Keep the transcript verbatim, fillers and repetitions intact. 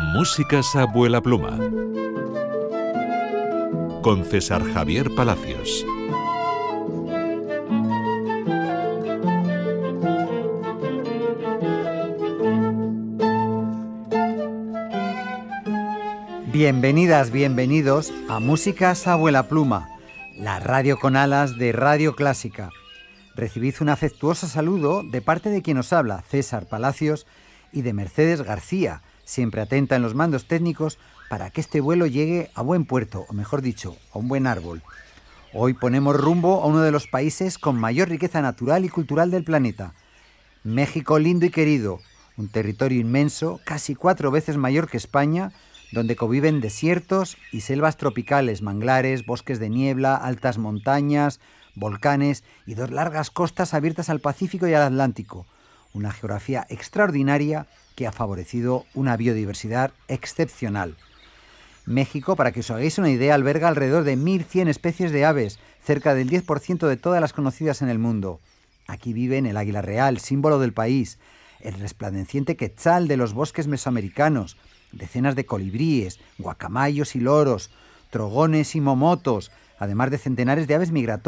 Músicas Abuela Pluma, con César Javier Palacios. Bienvenidas, bienvenidos a Músicas Abuela Pluma, la radio con alas de Radio Clásica. Recibid un afectuoso saludo de parte de quien os habla, César Palacios, y de Mercedes García, siempre atenta en los mandos técnicos para que este vuelo llegue a buen puerto, o mejor dicho, a un buen árbol. Hoy ponemos rumbo a uno de los países con mayor riqueza natural y cultural del planeta. México lindo y querido, un territorio inmenso, casi cuatro veces mayor que España, donde conviven desiertos y selvas tropicales, manglares, bosques de niebla, altas montañas, volcanes y dos largas costas abiertas al Pacífico y al Atlántico. Una geografía extraordinaria que ha favorecido una biodiversidad excepcional. México, para que os hagáis una idea, alberga alrededor de mil cien especies de aves, cerca del diez por ciento de todas las conocidas en el mundo. Aquí viven el águila real, símbolo del país, el resplandeciente quetzal de los bosques mesoamericanos, decenas de colibríes, guacamayos y loros, trogones y momotos, además de centenares de aves migratorias,